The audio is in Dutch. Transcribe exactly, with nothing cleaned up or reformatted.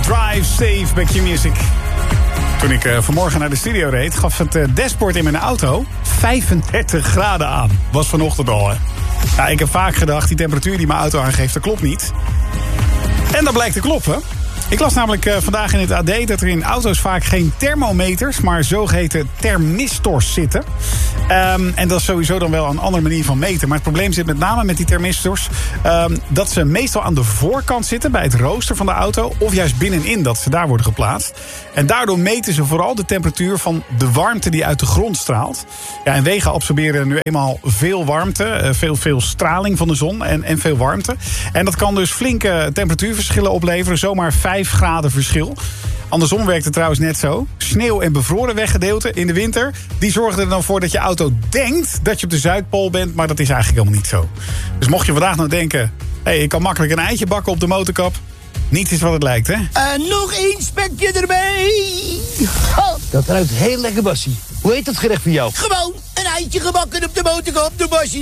Drive Safe bij Q-Music. Toen ik uh, vanmorgen naar de studio reed, gaf het uh, dashboard in mijn auto vijfendertig graden aan. Was vanochtend al, hè. Nou, ik heb vaak gedacht, die temperatuur die mijn auto aangeeft, dat klopt niet. En dat blijkt te kloppen. Ik las namelijk uh, vandaag in het A D dat er in auto's vaak geen thermometers, maar zogeheten thermistors zitten. Um, en dat is sowieso dan wel een andere manier van meten. Maar het probleem zit met name met die thermistors Um, dat ze meestal aan de voorkant zitten bij het rooster van de auto, of juist binnenin, dat ze daar worden geplaatst. En daardoor meten ze vooral de temperatuur van de warmte die uit de grond straalt. Ja, en wegen absorberen nu eenmaal veel warmte, uh, veel, veel straling van de zon en, en veel warmte. En dat kan dus flinke temperatuurverschillen opleveren, zomaar vijf graden verschil. Andersom werkt het trouwens net zo. Sneeuw en bevroren weggedeelte in de winter, die zorgen er dan voor dat je auto denkt dat je op de Zuidpool bent, maar dat is eigenlijk helemaal niet zo. Dus mocht je vandaag nou denken, hé, hey, ik kan makkelijk een eitje bakken op de motorkap, niets is wat het lijkt, hè? En uh, nog één spekje erbij. Oh. Dat ruikt heel lekker, Bassie. Hoe heet dat gerecht voor jou? Gewoon een eitje gebakken op de motorkap, de Bassie.